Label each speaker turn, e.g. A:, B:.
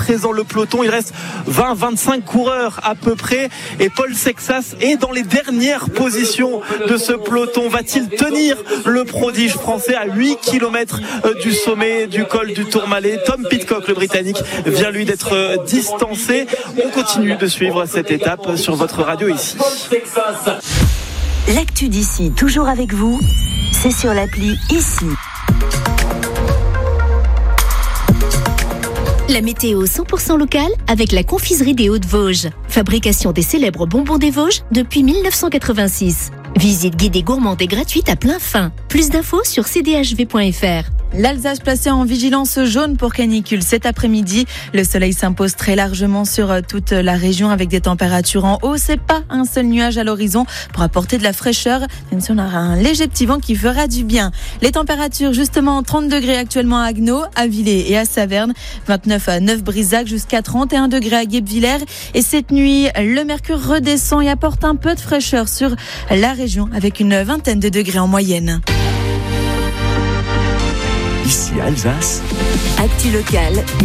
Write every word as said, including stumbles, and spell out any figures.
A: présent le peloton. Il reste vingt à vingt-cinq coureurs à peu près et Paul Sexas est dans les dernières positions de ce peloton. Va-t-il tenir le prodige français à huit kilomètres du sommet du col du Tourmalet? Tom Pidcock, le Britannique, vient lui d'être distancé. On continue de suivre cette étape sur votre radio ici.
B: L'actu d'ici, toujours avec vous, c'est sur l'appli Ici.
C: La météo cent pour cent locale avec la confiserie des Hauts-de-Vosges. Fabrication des célèbres bonbons des Vosges depuis dix-neuf cent quatre-vingt-six. Visite guidée gourmande et gratuite à plein fin. Plus d'infos sur c d h v point f r.
D: L'Alsace placée en vigilance jaune pour canicule cet après-midi. Le soleil s'impose très largement sur toute la région avec des températures en hausse et pas un seul nuage à l'horizon pour apporter de la fraîcheur, même si on aura un léger petit vent qui fera du bien. Les températures justement trente degrés actuellement à Agnaud, à Villers et à Saverne, vingt-neuf à neuf Brisac jusqu'à trente et un degrés à Guebwiller. Et cette nuit, le mercure redescend et apporte un peu de fraîcheur sur la région avec une vingtaine de degrés en moyenne.
E: Ici Alsace.
B: Actu locale.